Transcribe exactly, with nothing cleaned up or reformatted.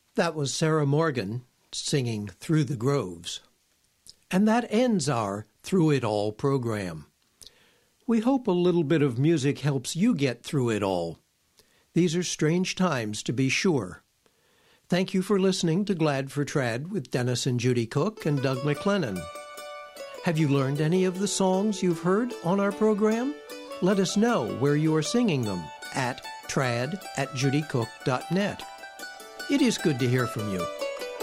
That was Sarah Morgan singing Through the Groves. And that ends our Through It All program. We hope a little bit of music helps you get through it all. These are strange times, to be sure. Thank you for listening to Glad for Trad with Dennis and Judy Cook and Doug McLennan. Have you learned any of the songs you've heard on our program? Let us know where you are singing them at trad at judycook dot net. It is good to hear from you.